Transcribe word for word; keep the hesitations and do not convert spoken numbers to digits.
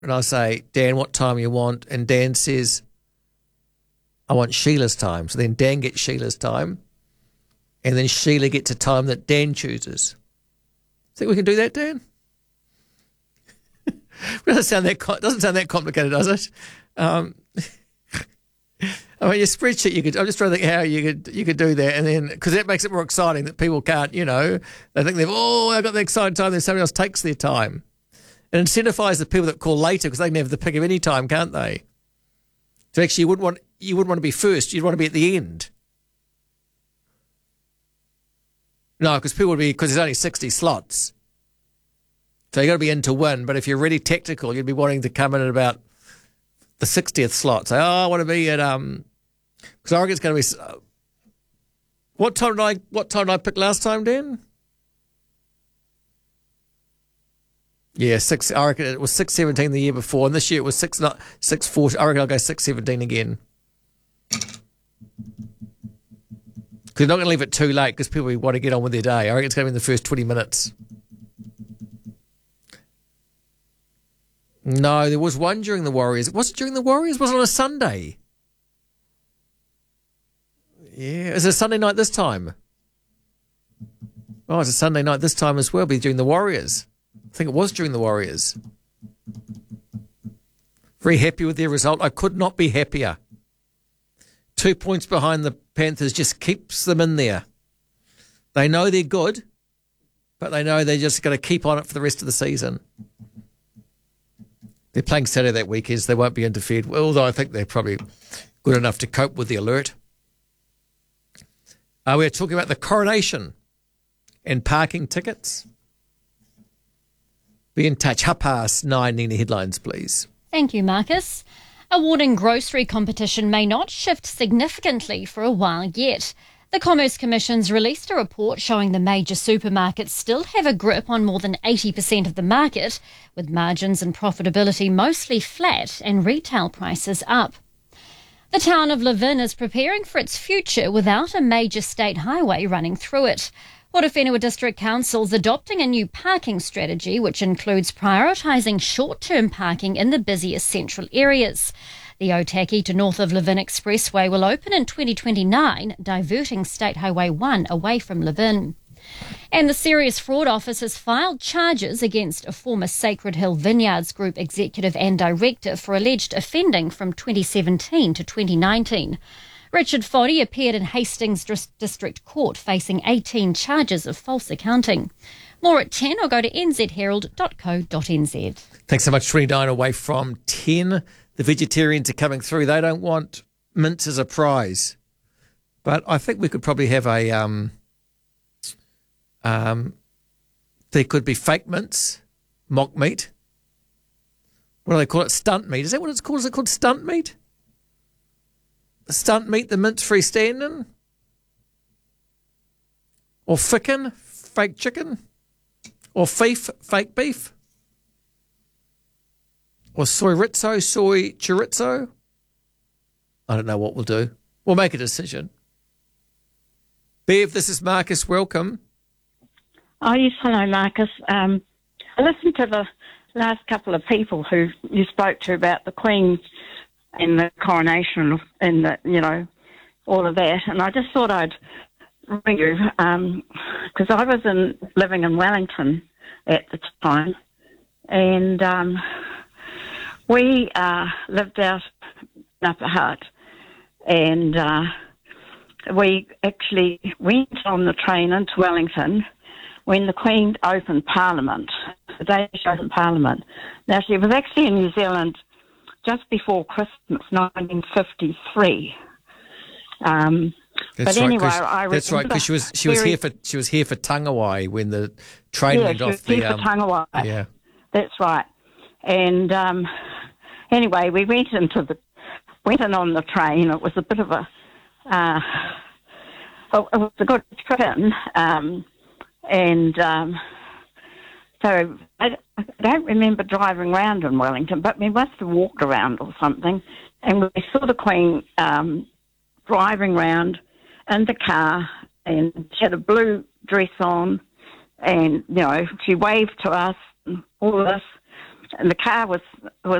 And I say, Dan, what time you want? And Dan says, I want Sheila's time. So then Dan gets Sheila's time, and then Sheila gets a time that Dan chooses. Think we can do that, Dan? doesn't sound that doesn't sound that complicated, does it? Um, I mean, your spreadsheet, you could. I'm just trying to think how you could you could do that, and then because that makes it more exciting that people can't, you know, they think they've oh, I got the exciting time, then somebody else takes their time. It incentivises the people that call later because they can have the pick of any time, can't they? So actually, you wouldn't want you wouldn't want to be first. You'd want to be at the end. No, because people would be because there's only sixty slots, so you got to be in to win. But if you're really tactical, you'd be wanting to come in at about the sixtieth slot. Say, oh, I want to be at um, because I reckon it's going to be. Uh, what time did I what time did I pick last time, Dan? Yeah, six. I reckon it was six seventeen the year before, and this year it was six not six forty. I reckon I'll go six seventeen again. Because you're not going to leave it too late because people want to get on with their day. I reckon it's going to be in the first twenty minutes. No, there was one during the Warriors. Was it during the Warriors? Was it on a Sunday? Yeah, is it a Sunday night this time? Oh, it's a Sunday night this time as well, but during the Warriors. I think it was during the Warriors. Very happy with their result. I could not be happier. Two points behind the Panthers just keeps them in there. They know they're good, but they know they're just going to keep on it for the rest of the season. They're playing Saturday that weekend, so they won't be interfered with, although I think they're probably good enough to cope with the alert. Uh, we're talking about the coronation and parking tickets. Be in touch. Half past nine, Nina, headlines, please. Thank you, Marcus. Awarding grocery competition may not shift significantly for a while yet. The Commerce Commission's released a report showing the major supermarkets still have a grip on more than eighty percent of the market, with margins and profitability mostly flat and retail prices up. The town of Levin is preparing for its future without a major state highway running through it. Portowhenua District Council's adopting a new parking strategy which includes prioritising short-term parking in the busiest central areas. The Otaki to north of Levin Expressway will open in twenty twenty-nine, diverting State Highway one away from Levin. And the Serious Fraud Office has filed charges against a former Sacred Hill Vineyards Group executive and director for alleged offending from twenty seventeen to twenty nineteen. Richard Foddy appeared in Hastings District Court facing eighteen charges of false accounting. More at ten or go to n z herald dot co dot n z. Thanks so much. twenty-nine away from ten. The vegetarians are coming through. They don't want mince as a prize. But I think we could probably have a... Um, um, there could be fake mince, mock meat. What do they call it? Stunt meat. Is that what it's called? Is it called stunt meat? Stunt meat, the mince-free stand-in? Or ficken, fake chicken? Or beef, fake beef? Or soy rizzo, soy chorizo? I don't know what we'll do. We'll make a decision. Bev, this is Marcus. Welcome. Oh, yes, hello, Marcus. Um, I listened to the last couple of people who you spoke to about the Queen and the coronation and the, you know, all of that. And I just thought I'd ring you because um, I was in living in Wellington at the time, and um, we uh, lived out in Upper Hutt, and uh, we actually went on the train into Wellington when the Queen opened Parliament, the day she opened Parliament. Now, she was actually in New Zealand just before Christmas, nineteen fifty-three. Um, that's but right, anyway, I that's right because she was she was very, here for she was here for Tangawai when the train yeah, went she off was the. Here um, for Tangawai. Yeah, that's right. And um, anyway, we went into the went in on the train. It was a bit of a uh, it was a good trip in, um, and. Um, So I, I don't remember driving around in Wellington, but we must have walked around or something, and we saw the Queen um, driving around in the car, and she had a blue dress on, and, you know, she waved to us and all this, and the car was was